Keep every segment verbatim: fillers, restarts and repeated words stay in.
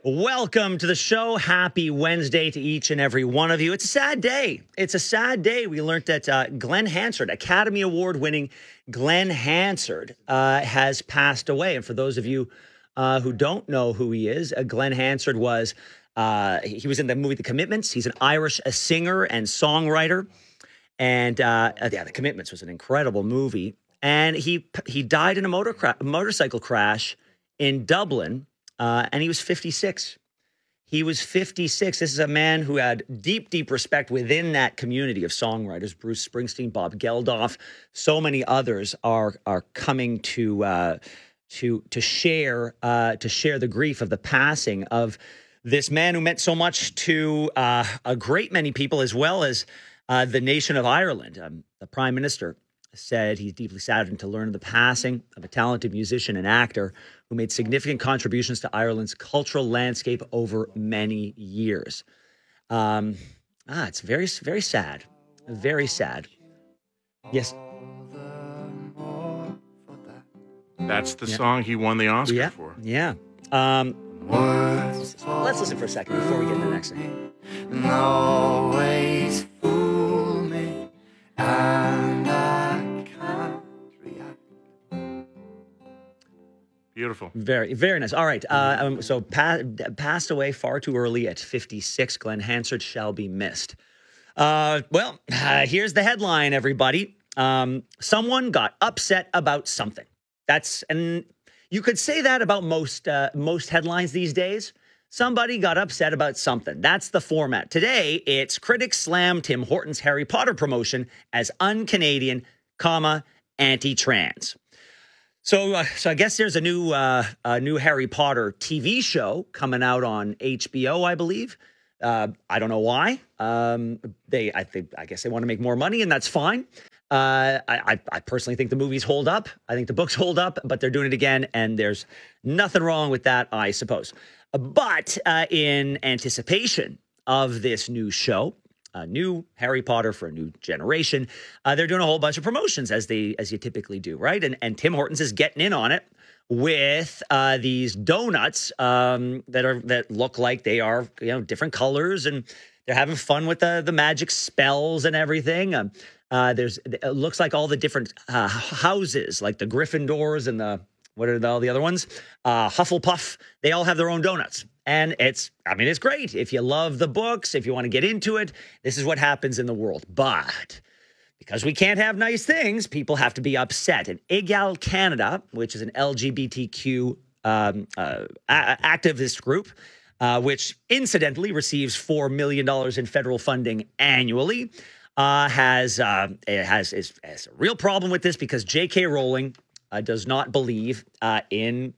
Welcome to the show. Happy Wednesday to each and every one of you. It's a sad day. It's a sad day. We learned that uh, Glenn Hansard, Academy Award winning Glenn Hansard, uh, has passed away. And for those of you uh, who don't know who he is, uh, Glenn Hansard was, uh, he was in the movie The Commitments. He's an Irish a singer and songwriter. And uh, yeah, The Commitments was an incredible movie. And he he died in a motor cra- motorcycle crash in Dublin. Uh, and he was fifty-six. He was fifty-six. This is a man who had deep, deep respect within that community of songwriters. Bruce Springsteen, Bob Geldof, so many others are are coming to uh, to to share uh, to share the grief of the passing of this man who meant so much to uh, a great many people, as well as uh, the nation of Ireland. Um, the Prime Minister said he's deeply saddened to learn of the passing of a talented musician and actor who made significant contributions to Ireland's cultural landscape over many years. Um, ah, it's very, very sad. Very sad. Yes. That's the yeah. song he won the Oscar yeah. for. Yeah. Um, let's listen for a second before we get to the next thing. Always fool me, and I can't react. Beautiful. Very, very nice. All right. Uh, um, so pa- passed away far too early at fifty-six. Glenn Hansard shall be missed. Uh, well, uh, here's the headline, everybody. Um, someone got upset about something. That's, and you could say that about most uh, most headlines these days. Somebody got upset about something. That's the format. Today, it's critics slam Tim Hortons Harry Potter promotion as un-Canadian, comma, anti-trans. So, uh, so I guess there's a new, uh, a new Harry Potter T V show coming out on H B O, I believe. Uh, I don't know why. Um, they, I think, I guess they want to make more money, and that's fine. Uh, I, I personally think the movies hold up. I think the books hold up, but they're doing it again, and there's nothing wrong with that, I suppose. But uh, in anticipation of this new show, a new Harry Potter for a new generation, uh, they're doing a whole bunch of promotions as they as you typically do, right? And and Tim Hortons is getting in on it with uh, these donuts um, that are that look like they are, you know, different colors, and they're having fun with the the magic spells and everything. Um, uh, there's it looks like all the different uh, houses, like the Gryffindors and the what are the, all the other ones, uh, Hufflepuff. They all have their own donuts. And it's, I mean, it's great. If you love the books, if you want to get into it, this is what happens in the world. But because we can't have nice things, people have to be upset. And Egal Canada, which is an L G B T Q um, uh, a- activist group, uh, which incidentally receives four million dollars in federal funding annually, uh, has, uh, it has, is, has a real problem with this because J K Rowling uh, does not believe uh, in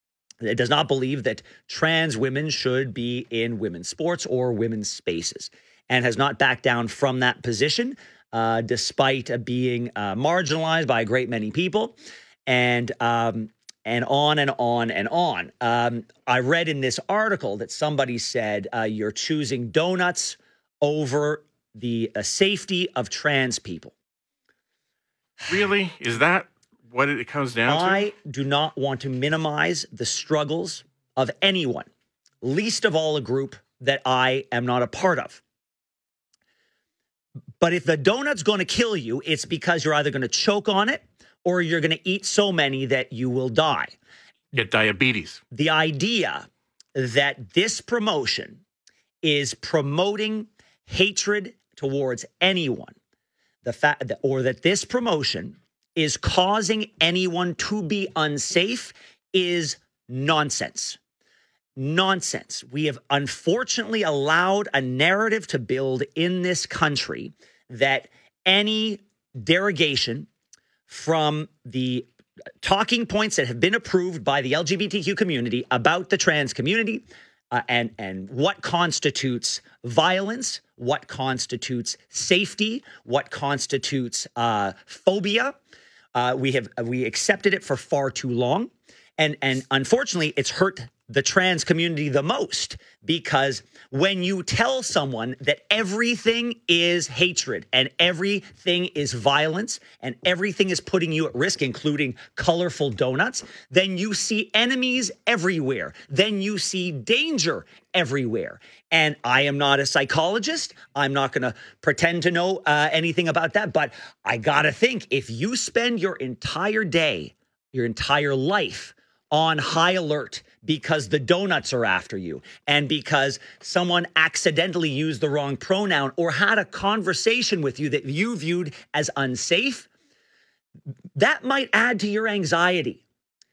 It does not believe that trans women should be in women's sports or women's spaces, and has not backed down from that position, uh, despite uh, being uh, marginalized by a great many people, and um, and on and on and on. Um, I read in this article that somebody said uh, you're choosing donuts over the uh, safety of trans people. Really? Is that what it comes down to? I do not want to minimize the struggles of anyone, least of all a group that I am not a part of. But if the donut's going to kill you, it's because you're either going to choke on it or you're going to eat so many that you will die. Get diabetes. The idea that this promotion is promoting hatred towards anyone, the fact that, or that this promotion is causing anyone to be unsafe is nonsense. Nonsense. We have unfortunately allowed a narrative to build in this country that any derogation from the talking points that have been approved by the L G B T Q community about the trans community uh, and, and what constitutes violence, what constitutes safety, what constitutes uh, phobia, Uh, we have we accepted it for far too long, and and unfortunately, it's hurt the trans community the most, because when you tell someone that everything is hatred and everything is violence and everything is putting you at risk, including colorful donuts, then you see enemies everywhere. Then you see danger everywhere. And I am not a psychologist. I'm not going to pretend to know uh, anything about that. But I got to think, if you spend your entire day, your entire life on high alert because the donuts are after you and because someone accidentally used the wrong pronoun or had a conversation with you that you viewed as unsafe, that might add to your anxiety.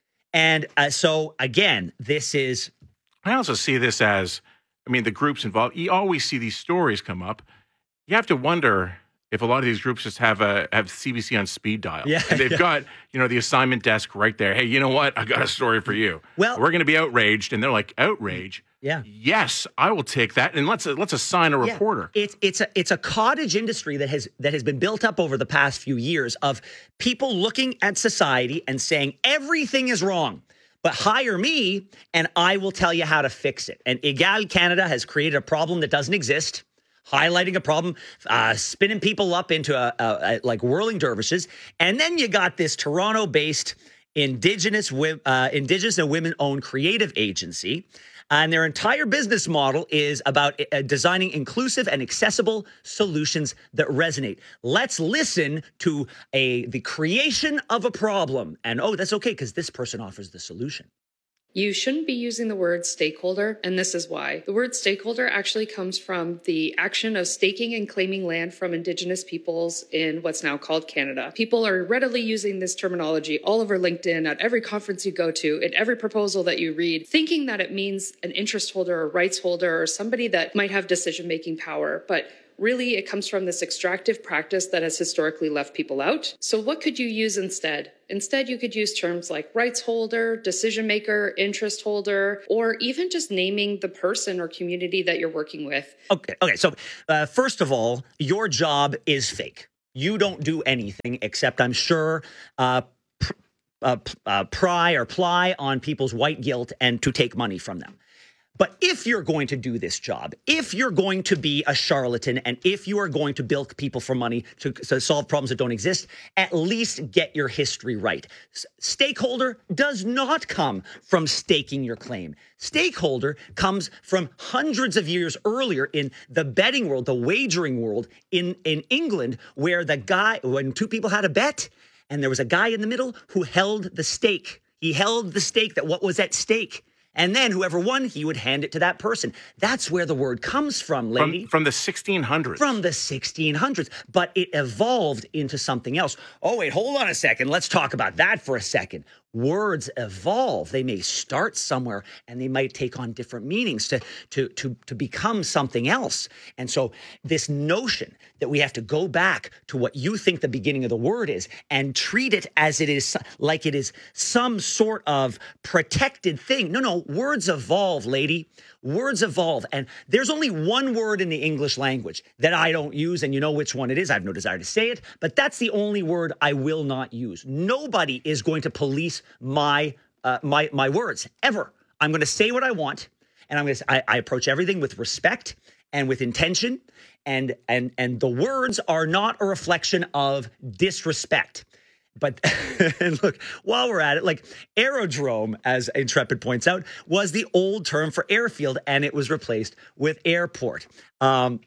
And uh, so, again, this is... I also see this as, I mean, the groups involved, you always see these stories come up. You have to wonder if a lot of these groups just have a have C B C on speed dial. Yeah, and they've yeah. got, you know, the assignment desk right there. Hey, you know what? I got a story for you. Well- we're going to be outraged. And they're like, outrage? Yeah. Yes, I will take that. And let's let's assign a Yeah. reporter. It's it's a it's a cottage industry that has that has been built up over the past few years of people looking at society and saying everything is wrong. But hire me and I will tell you how to fix it. And Egal Canada has created a problem that doesn't exist, highlighting a problem, uh, spinning people up into a, a, a, like whirling dervishes. And then you got this Toronto-based Indigenous, wi- uh, Indigenous and women-owned creative agency. And their entire business model is about uh, designing inclusive and accessible solutions that resonate. Let's listen to a the creation of a problem. And, oh, that's okay, because this person offers the solution. You shouldn't be using the word stakeholder, and this is why. The word stakeholder actually comes from the action of staking and claiming land from Indigenous peoples in what's now called Canada. People are readily using this terminology all over LinkedIn, at every conference you go to, in every proposal that you read, thinking that it means an interest holder or rights holder or somebody that might have decision-making power. But really, it comes from this extractive practice that has historically left people out. So what could you use instead? Instead, you could use terms like rights holder, decision maker, interest holder, or even just naming the person or community that you're working with. Okay. Okay. So, uh, first of all, your job is fake. You don't do anything except, I'm sure, uh, pr- uh, uh, pry or ply on people's white guilt and to take money from them. But if you're going to do this job, if you're going to be a charlatan, and if you are going to bilk people for money to, to solve problems that don't exist, at least get your history right. S- stakeholder does not come from staking your claim. Stakeholder comes from hundreds of years earlier in the betting world, the wagering world in, in England, where the guy, when two people had a bet, and there was a guy in the middle who held the stake. He held the stake that what was at stake. And then whoever won, he would hand it to that person. That's where the word comes from, lady. From, from the sixteen hundreds. From the sixteen hundreds. But it evolved into something else. Oh, wait, hold on a second. Let's talk about that for a second. Words evolve. They may start somewhere and they might take on different meanings to, to, to, to become something else. And so this notion that we have to go back to what you think the beginning of the word is and treat it as it is, like it is some sort of protected thing. No, no, words evolve, lady. Words evolve. And there's only one word in the English language that I don't use, and you know which one it is. I have no desire to say it, but that's the only word I will not use. Nobody is going to police my uh, my my words ever. I'm going to say what I want, and I'm going to. I, I approach everything with respect and with intention, and and and the words are not a reflection of disrespect. But and look, while we're at it, like aerodrome, as Intrepid points out, was the old term for airfield, and it was replaced with airport. Um,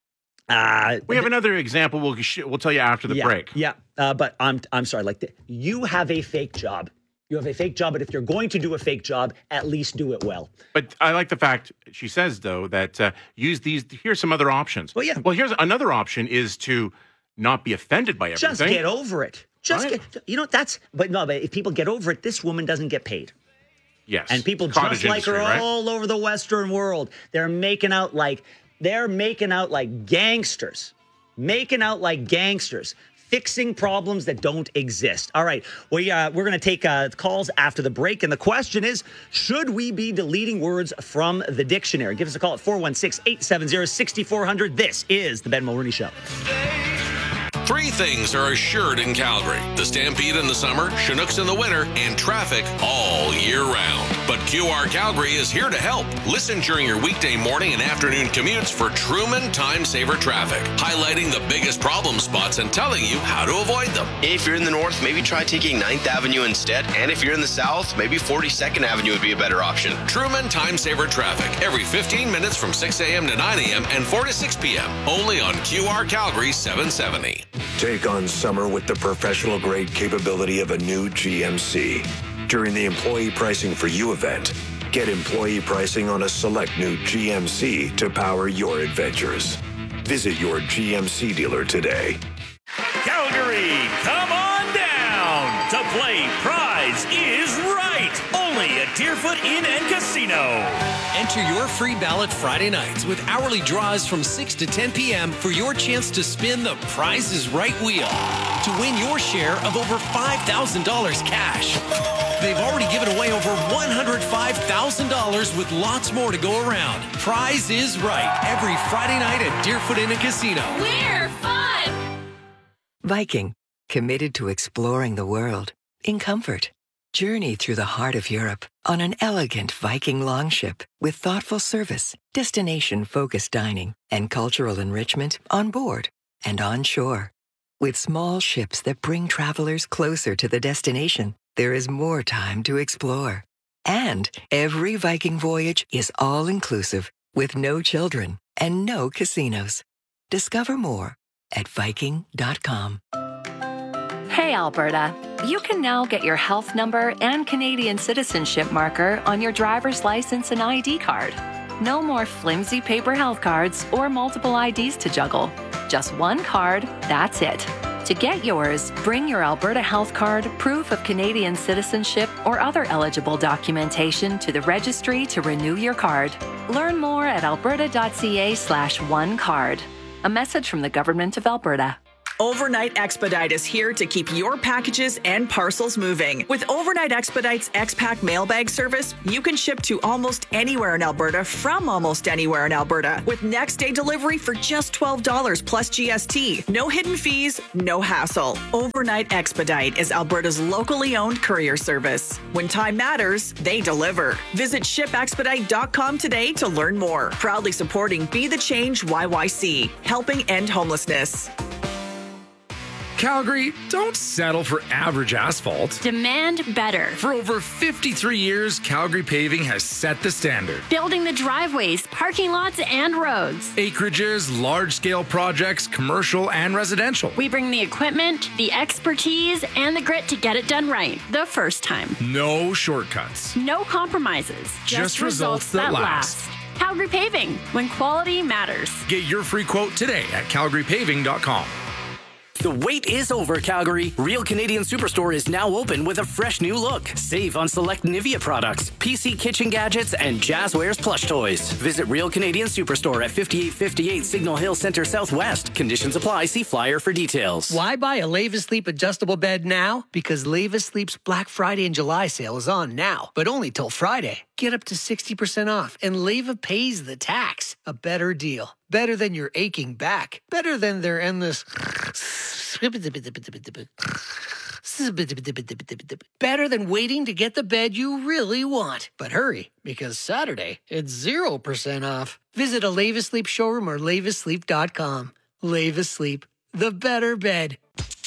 uh, We have another example. We'll sh- we'll tell you after the yeah, break. Yeah, uh, but I'm I'm sorry. Like the, you have a fake job. You have a fake job, but if you're going to do a fake job, at least do it well. But I like the fact she says though that uh, use these. Here's some other options. Well, yeah. Well, here's another option is to not be offended by everything. Just get over it. Just Right. get. You know that's. But no, but if people get over it, this woman doesn't get paid. Yes. And people Cottage just like her industry, right? all over the Western world. They're making out like they're making out like gangsters, making out like gangsters, fixing problems that don't exist. All right, we uh, we're going to take uh, calls after the break, and the question is: should we be deleting words from the dictionary? Give us a call at four one six, eight seven zero, six four zero zero. This is the Ben Mulroney Show. three things are assured in Calgary. The Stampede in the summer, Chinooks in the winter, and traffic all year round. But Q R Calgary is here to help. Listen during your weekday morning and afternoon commutes for Truman Time Saver traffic, highlighting the biggest problem spots and telling you how to avoid them. If you're in the north, maybe try taking ninth Avenue instead. And if you're in the south, maybe forty-second Avenue would be a better option. Truman Time Saver traffic every fifteen minutes from six a.m. to nine a.m. and four to six p.m. Only on Q R Calgary seven seventy. Take on summer with the professional-grade capability of a new G M C. During the Employee Pricing for You event, get employee pricing on a select new G M C to power your adventures. Visit your G M C dealer today. Calgary, come on down to play Prize is Right. Only at Deerfoot Inn and Casino. Enter your free ballot Friday nights with hourly draws from six to ten p.m. for your chance to spin the Prize is Right wheel to win your share of over five thousand dollars cash. They've already given away over one hundred five thousand dollars with lots more to go around. Prize is Right every Friday night at Deerfoot Inn and Casino. We're fun! Viking, committed to exploring the world in comfort. Journey through the heart of Europe on an elegant Viking longship with thoughtful service, destination-focused dining, and cultural enrichment on board and on shore. With small ships that bring travelers closer to the destination, there is more time to explore. And every Viking voyage is all-inclusive with no children and no casinos. Discover more at Viking dot com. Hey, Alberta. You can now get your health number and Canadian citizenship marker on your driver's license and I D card. No more flimsy paper health cards or multiple I Ds to juggle. Just one card, that's it. To get yours, bring your Alberta Health Card, proof of Canadian citizenship, or other eligible documentation to the registry to renew your card. Learn more at alberta.ca slash one card. A message from the Government of Alberta. Overnight Expedite is here to keep your packages and parcels moving. With Overnight Expedite's X-Pack mailbag service, you can ship to almost anywhere in Alberta from almost anywhere in Alberta with next day delivery for just twelve dollars plus G S T. No hidden fees, no hassle. Overnight Expedite is Alberta's locally owned courier service. When time matters, they deliver. Visit ship expedite dot com today to learn more. Proudly supporting Be the Change Y Y C, helping end homelessness. Calgary, don't settle for average asphalt. Demand better. For over fifty-three years, Calgary Paving has set the standard. Building the driveways, parking lots, and roads. Acreages, large-scale projects, commercial and residential. We bring the equipment, the expertise, and the grit to get it done right the first time. No shortcuts. No compromises. Just, Just results, results that, that last. last. Calgary Paving, when quality matters. Get your free quote today at calgary paving dot com. The wait is over, Calgary. Real Canadian Superstore is now open with a fresh new look. Save on select Nivea products, P C kitchen gadgets, and Jazzwares plush toys. Visit Real Canadian Superstore at fifty-eight fifty-eight Signal Hill Center Southwest. Conditions apply. See flyer for details. Why buy a Leva Sleep adjustable bed now? Because Leva Sleep's Black Friday and July sale is on now, but only till Friday. Get up to sixty percent off, and Leva pays the tax. A better deal. Better than your aching back. Better than their endless... Better than waiting to get the bed you really want. But hurry, because Saturday, it's zero percent off. Visit a Leva Sleep showroom or leva sleep dot com. Leva Sleep, the better bed.